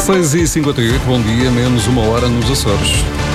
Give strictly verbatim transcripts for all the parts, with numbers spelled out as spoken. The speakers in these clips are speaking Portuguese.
seis e cinquenta e oito, bom dia, menos uma hora nos Açores.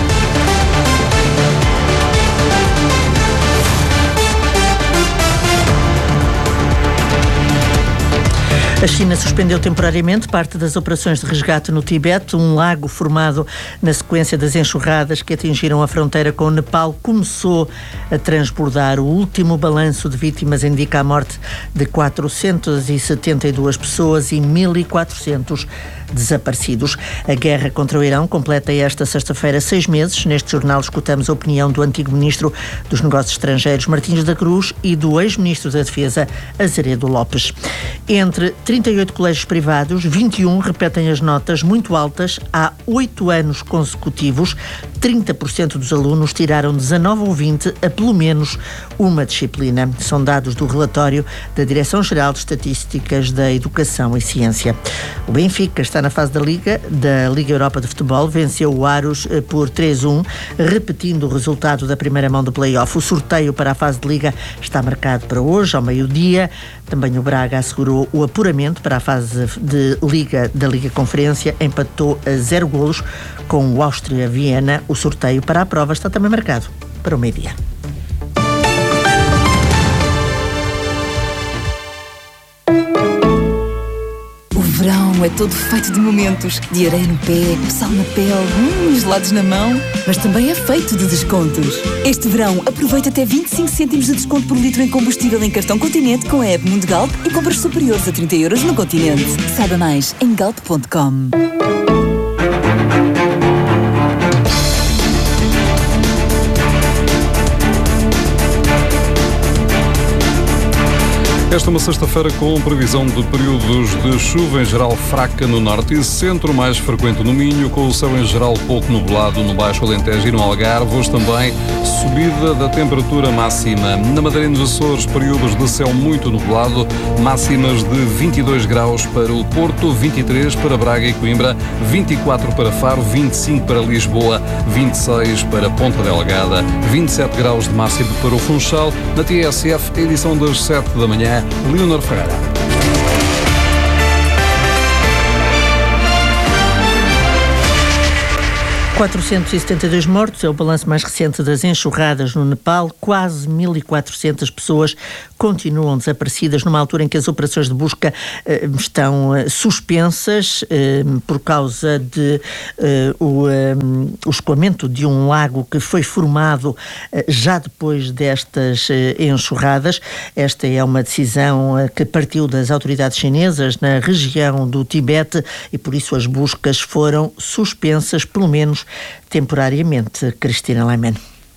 A China suspendeu temporariamente parte das operações de resgate no Tibete. Um lago formado na sequência das enxurradas que atingiram a fronteira com o Nepal começou a transbordar. O último balanço de vítimas indica a morte de quatrocentas e setenta e duas pessoas e mil e quatrocentos desaparecidos. A guerra contra o Irão completa esta sexta-feira seis meses. Neste jornal escutamos a opinião do antigo ministro dos Negócios Estrangeiros, Martins da Cruz, e do ex-ministro da Defesa, Azeredo Lopes. Entre trinta e oito colégios privados, vinte e um repetem as notas muito altas há oito anos consecutivos. trinta por cento dos alunos tiraram dezanove ou vinte a pelo menos uma disciplina. São dados do relatório da Direção-Geral de Estatísticas da Educação e Ciência. O Benfica está na fase da Liga, da Liga Europa de Futebol, venceu o Aros por três a um, repetindo o resultado da primeira mão do play-off. O sorteio para a fase de Liga está marcado para hoje, ao meio-dia. Também o Braga assegurou o apuramento para a fase de Liga da Liga Conferência, empatou a zero golos com o Áustria Viena. O sorteio para a prova está também marcado para o meio-dia. O verão é todo feito de momentos, de areia no pé, sal na pele, hum, gelados na mão, mas também é feito de descontos. Este verão aproveita até vinte e cinco cêntimos de desconto por litro em combustível em cartão Continente com a app Mundo Galp e compras superiores a trinta euros no Continente. Saiba mais em galp ponto com. Esta é uma sexta-feira com previsão de períodos de chuva em geral fraca no norte e centro, mais frequente no Minho, com o céu em geral pouco nublado no Baixo Alentejo e no Algarve. Hoje também subida da temperatura máxima. Na Madeira e nos Açores, períodos de céu muito nublado, máximas de vinte e dois graus para o Porto, vinte e três para Braga e Coimbra, vinte e quatro para Faro, vinte e cinco para Lisboa, vinte e seis para Ponta Delgada, vinte e sete graus de máximo para o Funchal. Na T S F, edição das sete da manhã, Leonor Ferreira. quatrocentos e setenta e dois mortos é o balanço mais recente das enxurradas no Nepal. Quase mil e quatrocentas pessoas continuam desaparecidas numa altura em que as operações de busca eh, estão eh, suspensas eh, por causa de eh, o, eh, o escoamento de um lago que foi formado eh, já depois destas eh, enxurradas. Esta é uma decisão eh, que partiu das autoridades chinesas na região do Tibete e por isso as buscas foram suspensas, pelo menos temporariamente. Cristina Laiman.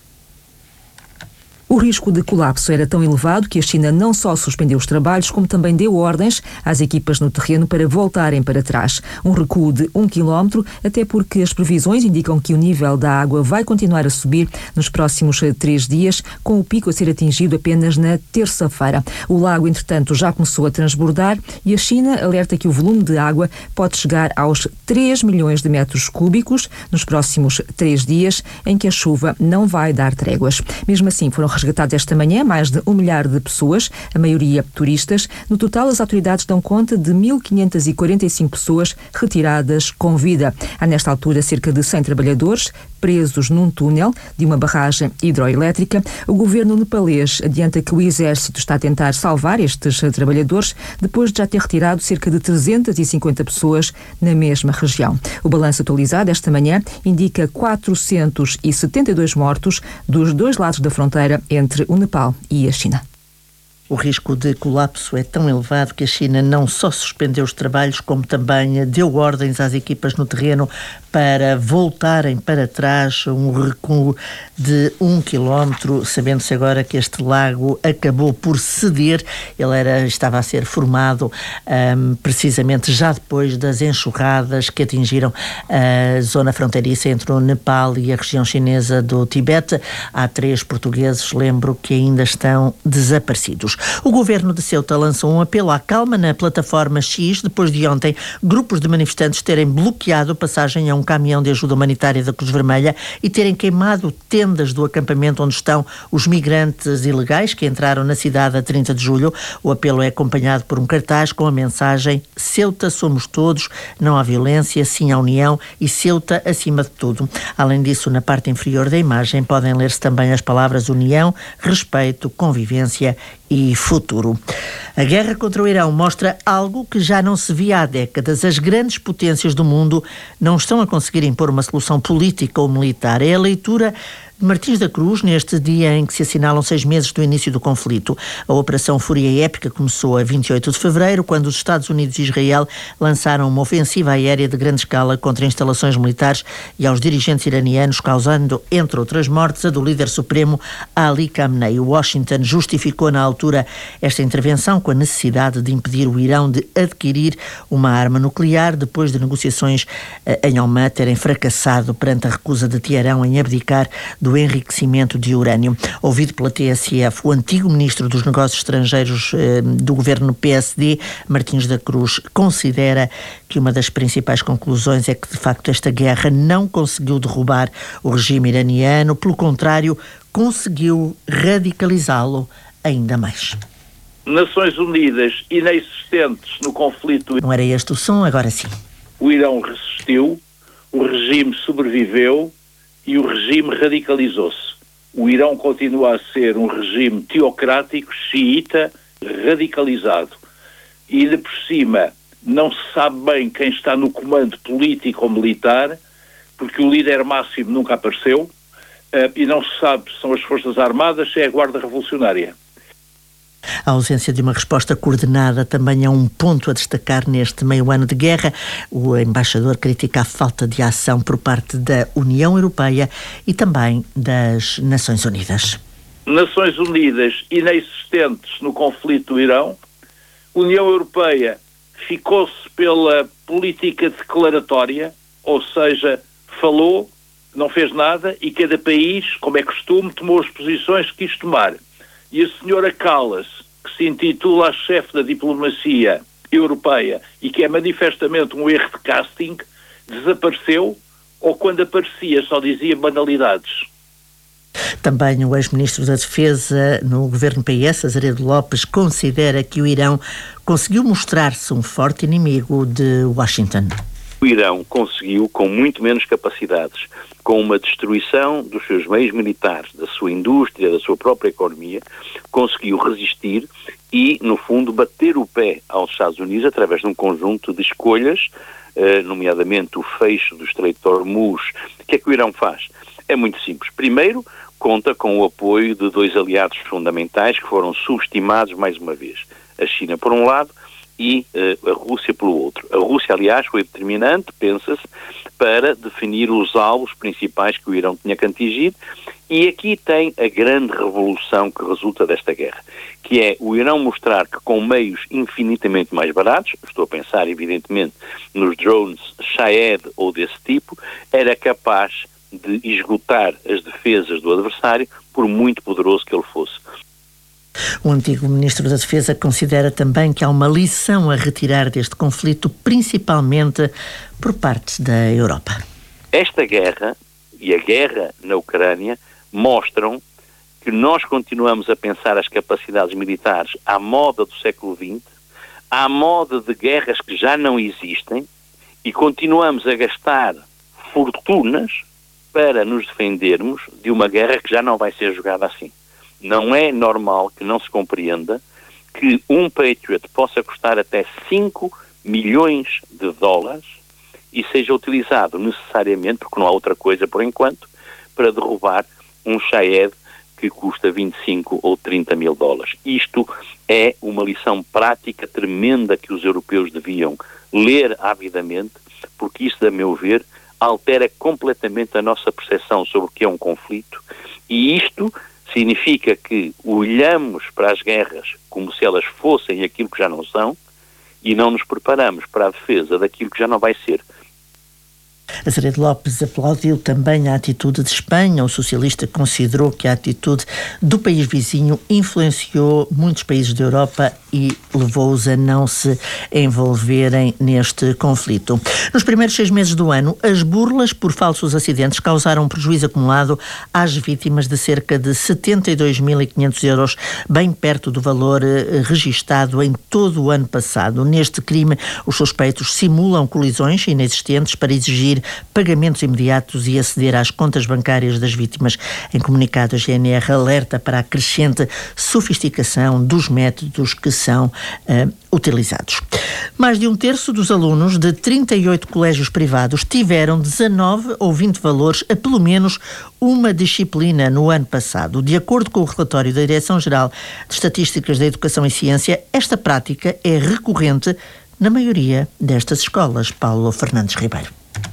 O risco de colapso era tão elevado que a China não só suspendeu os trabalhos, como também deu ordens às equipas no terreno para voltarem para trás. Um recuo de um quilómetro, até porque as previsões indicam que o nível da água vai continuar a subir nos próximos três dias, com o pico a ser atingido apenas na terça-feira. O lago, entretanto, já começou a transbordar e a China alerta que o volume de água pode chegar aos três milhões de metros cúbicos nos próximos três dias, em que a chuva não vai dar tréguas. Mesmo assim, foram resgatados esta manhã mais de um milhar de pessoas, a maioria turistas. No total, as autoridades dão conta de mil quinhentas e quarenta e cinco pessoas retiradas com vida. Há nesta altura cerca de cem trabalhadores presos num túnel de uma barragem hidroelétrica. O governo nepalês adianta que o exército está a tentar salvar estes trabalhadores depois de já ter retirado cerca de trezentas e cinquenta pessoas na mesma região. O balanço atualizado esta manhã indica quatrocentos e setenta e dois mortos dos dois lados da fronteira entre o Nepal e a China. O risco de colapso é tão elevado que a China não só suspendeu os trabalhos, como também deu ordens às equipas no terreno para voltarem para trás, um recuo de um quilómetro, sabendo-se agora que este lago acabou por ceder. Ele era, estava a ser formado um, precisamente já depois das enxurradas que atingiram a zona fronteiriça entre o Nepal e a região chinesa do Tibete. Há três portugueses, lembro, que ainda estão desaparecidos. Unidos. O governo de Ceuta lançou um apelo à calma na plataforma X, depois de ontem grupos de manifestantes terem bloqueado passagem a um caminhão de ajuda humanitária da Cruz Vermelha e terem queimado tendas do acampamento onde estão os migrantes ilegais que entraram na cidade a trinta de julho. O apelo é acompanhado por um cartaz com a mensagem Ceuta somos todos, não há violência, sim à união e Ceuta acima de tudo. Além disso, na parte inferior da imagem podem ler-se também as palavras união, respeito, convivência e futuro. A guerra contra o Irão mostra algo que já não se via há décadas. As grandes potências do mundo não estão a conseguir impor uma solução política ou militar. É a leitura de Martins da Cruz neste dia em que se assinalam seis meses do início do conflito. A Operação Fúria Épica começou a vinte e oito de fevereiro, quando os Estados Unidos e Israel lançaram uma ofensiva aérea de grande escala contra instalações militares e aos dirigentes iranianos, causando, entre outras mortes, a do líder supremo Ali Khamenei. Washington justificou na altura esta intervenção com a necessidade de impedir o Irão de adquirir uma arma nuclear, depois de negociações em Oman terem fracassado perante a recusa de Teherão em abdicar do enriquecimento de urânio. Ouvido pela T S F, o antigo ministro dos Negócios Estrangeiros eh, do governo P S D, Martins da Cruz, considera que uma das principais conclusões é que, de facto, esta guerra não conseguiu derrubar o regime iraniano, pelo contrário, conseguiu radicalizá-lo ainda mais. Nações Unidas inexistentes no conflito. Não era este o som, agora sim. O Irão resistiu, o regime sobreviveu e o regime radicalizou-se. O Irão continua a ser um regime teocrático, xiita, radicalizado. E, ainda por cima, não se sabe bem quem está no comando político ou militar, porque o líder máximo nunca apareceu, uh, e não se sabe se são as Forças Armadas, se é a Guarda Revolucionária. A ausência de uma resposta coordenada também é um ponto a destacar neste meio ano de guerra. O embaixador critica a falta de ação por parte da União Europeia e também das Nações Unidas. Nações Unidas inexistentes no conflito do Irão. União Europeia ficou-se pela política declaratória, ou seja, falou, não fez nada e cada país, como é costume, tomou as posições que quis tomar. E a senhora Callas, que se intitula a chefe da diplomacia europeia e que é manifestamente um erro de casting, desapareceu ou quando aparecia só dizia banalidades. Também o ex-ministro da Defesa no governo P S, Azeredo Lopes, considera que o Irão conseguiu mostrar-se um forte inimigo de Washington. O Irão conseguiu, com muito menos capacidades, com uma destruição dos seus meios militares, da sua indústria, da sua própria economia, conseguiu resistir e, no fundo, bater o pé aos Estados Unidos através de um conjunto de escolhas, eh, nomeadamente o fecho do Estreito de Hormuz. O que é que o Irão faz? É muito simples. Primeiro, conta com o apoio de dois aliados fundamentais que foram subestimados mais uma vez. A China, por um lado, e uh, a Rússia pelo outro. A Rússia, aliás, foi determinante, pensa-se, para definir os alvos principais que o Irão tinha que atingir, e aqui tem a grande revolução que resulta desta guerra, que é o Irão mostrar que com meios infinitamente mais baratos, estou a pensar evidentemente nos drones Shahed ou desse tipo, era capaz de esgotar as defesas do adversário, por muito poderoso que ele fosse. O antigo ministro da Defesa considera também que há uma lição a retirar deste conflito, principalmente por parte da Europa. Esta guerra e a guerra na Ucrânia mostram que nós continuamos a pensar as capacidades militares à moda do século vinte, à moda de guerras que já não existem, e continuamos a gastar fortunas para nos defendermos de uma guerra que já não vai ser jogada assim. Não é normal que não se compreenda que um Patriot possa custar até cinco milhões de dólares e seja utilizado necessariamente, porque não há outra coisa por enquanto, para derrubar um Shahed que custa vinte e cinco ou trinta mil dólares. Isto é uma lição prática tremenda que os europeus deviam ler avidamente, porque isto, a meu ver, altera completamente a nossa percepção sobre o que é um conflito, e isto significa que olhamos para as guerras como se elas fossem aquilo que já não são e não nos preparamos para a defesa daquilo que já não vai ser. Azeredo Lopes aplaudiu também a atitude de Espanha. O socialista considerou que a atitude do país vizinho influenciou muitos países da Europa e levou-os a não se envolverem neste conflito. Nos primeiros seis meses do ano, as burlas por falsos acidentes causaram um prejuízo acumulado às vítimas de cerca de setenta e dois mil e quinhentos euros, bem perto do valor eh, registado em todo o ano passado. Neste crime, os suspeitos simulam colisões inexistentes para exigir pagamentos imediatos e aceder às contas bancárias das vítimas. Em comunicado, a G N R alerta para a crescente sofisticação dos métodos que são uh, utilizados. Mais de um terço dos alunos de trinta e oito colégios privados tiveram dezanove ou vinte valores a pelo menos uma disciplina no ano passado. De acordo com o relatório da Direção-Geral de Estatísticas da Educação e Ciência, esta prática é recorrente na maioria destas escolas. Paulo Fernandes Ribeiro.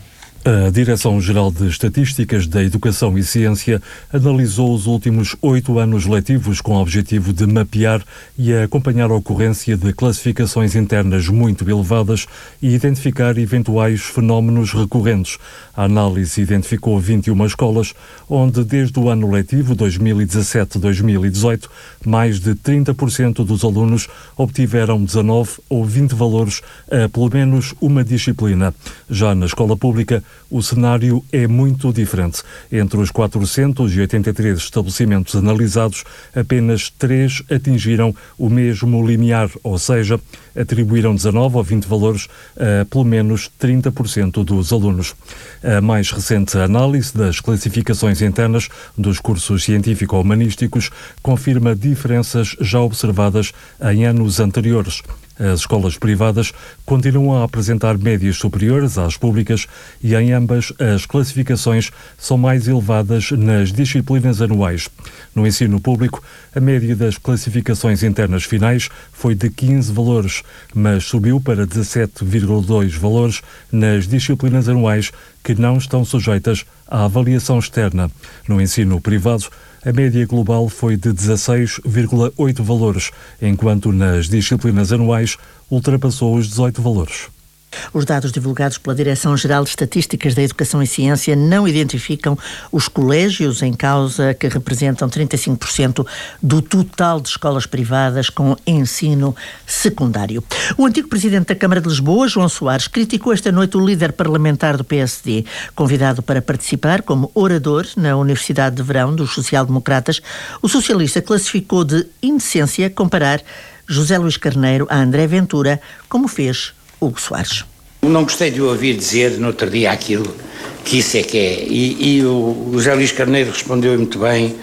A Direção-Geral de Estatísticas da Educação e Ciência analisou os últimos oito anos letivos com o objetivo de mapear e acompanhar a ocorrência de classificações internas muito elevadas e identificar eventuais fenómenos recorrentes. A análise identificou vinte e uma escolas, onde desde o ano letivo dois mil e dezassete a dois mil e dezoito, mais de trinta por cento dos alunos obtiveram dezanove ou vinte valores a pelo menos uma disciplina. Já na escola pública, o cenário é muito diferente. Entre os quatrocentos e oitenta e três estabelecimentos analisados, apenas três atingiram o mesmo limiar, ou seja, atribuíram dezanove ou vinte valores a pelo menos trinta por cento dos alunos. A mais recente análise das classificações internas dos cursos científico-humanísticos confirma diferenças já observadas em anos anteriores. As escolas privadas continuam a apresentar médias superiores às públicas e em ambas as classificações são mais elevadas nas disciplinas anuais. No ensino público, a média das classificações internas finais foi de quinze valores, mas subiu para dezassete vírgula dois valores nas disciplinas anuais que não estão sujeitas à avaliação externa. No ensino privado, a média global foi de dezasseis vírgula oito valores, enquanto nas disciplinas anuais ultrapassou os dezoito valores. Os dados divulgados pela Direção-Geral de Estatísticas da Educação e Ciência não identificam os colégios em causa, que representam trinta e cinco por cento do total de escolas privadas com ensino secundário. O antigo presidente da Câmara de Lisboa, João Soares, criticou esta noite o líder parlamentar do P S D. Convidado para participar como orador na Universidade de Verão dos Social-Democratas, o socialista classificou de indecência comparar José Luís Carneiro a André Ventura, como fez Hugo Soares. Não gostei de o ouvir dizer no outro dia aquilo, que isso é que é. E, e o, o José Luís Carneiro respondeu muito bem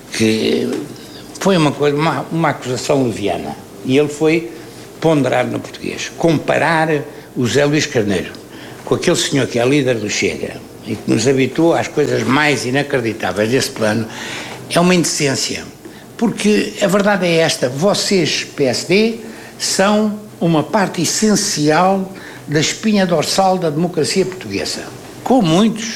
que foi uma, coisa, uma, uma acusação leviana. E ele foi ponderar no português. Comparar o José Luís Carneiro com aquele senhor que é líder do Chega e que nos habituou às coisas mais inacreditáveis desse plano é uma indecência. Porque a verdade é esta: vocês, P S D, são uma parte essencial da espinha dorsal da democracia portuguesa. Com muitos